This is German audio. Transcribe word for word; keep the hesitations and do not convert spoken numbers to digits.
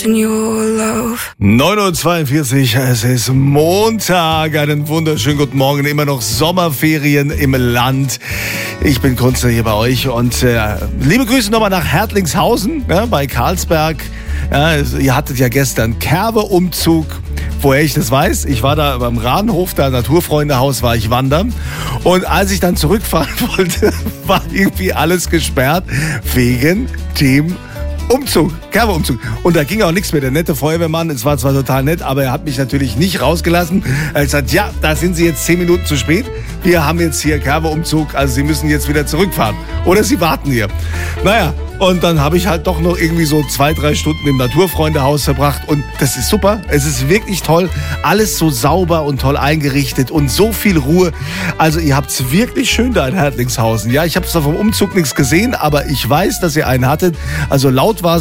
neun Uhr zweiundvierzig, es ist Montag, einen wunderschönen guten Morgen, immer noch Sommerferien im Land. Ich bin Kunze hier bei euch und äh, liebe Grüße nochmal nach Hertlingshausen, ja, bei Karlsberg. Ja, ihr hattet ja gestern Kerbe-Umzug. Woher ich das weiß, ich war da beim Rahnhof, da Naturfreundehaus, war ich wandern. Und als ich dann zurückfahren wollte, war irgendwie alles gesperrt wegen dem Umzug, Kerbe-Umzug. Und da ging auch nichts mehr. Der nette Feuerwehrmann, es war zwar total nett, aber er hat mich natürlich nicht rausgelassen. Er hat gesagt, ja, da sind Sie jetzt zehn Minuten zu spät. Wir haben jetzt hier Kerbe-Umzug, also Sie müssen jetzt wieder zurückfahren. Oder Sie warten hier. Naja, und dann habe ich halt doch noch irgendwie so zwei, drei Stunden im Naturfreundehaus verbracht. Und das ist super. Es ist wirklich toll. Alles so sauber und toll eingerichtet und so viel Ruhe. Also ihr habt es wirklich schön da in Hertlingshausen. Ja, ich habe zwar vom Umzug nichts gesehen, aber ich weiß, dass ihr einen hattet. Also laut war es